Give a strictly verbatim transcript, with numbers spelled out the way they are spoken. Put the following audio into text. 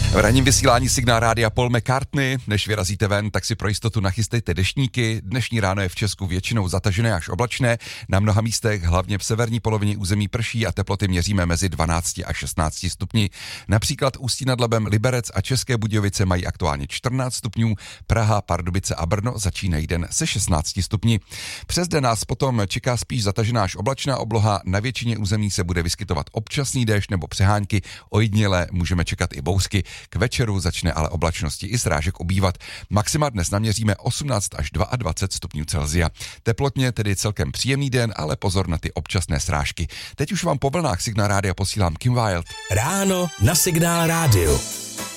V ranním vysílání Signál Rádia Paul McCartney. Než vyrazíte ven, tak si pro jistotu nachystejte deštníky. Dnešní ráno je v Česku většinou zatažené až oblačné. Na mnoha místech, hlavně v severní polovině území, prší a teploty měříme mezi dvanácti a šestnácti stupni. Například Ústí nad Labem, Liberec a České Budějovice mají aktuálně čtrnáct stupňů. Praha, Pardubice a Brno začínají den se šestnácti stupni. Přes den nás potom čeká spíš zatažená až oblačná obloha. Na většině území se bude vyskytovat občasný déšť nebo přehánky. Ojediněle můžeme čekat i bouřky. K večeru začne ale oblačnosti i srážek ubývat. Maxima dnes naměříme osmnáct až dvacet dva stupňů Celsia. Teplotně tedy celkem příjemný den, ale pozor na ty občasné srážky. Teď už vám po vlnách Signál Rádia posílám Kim Wilde. Ráno na Signál Rádiu.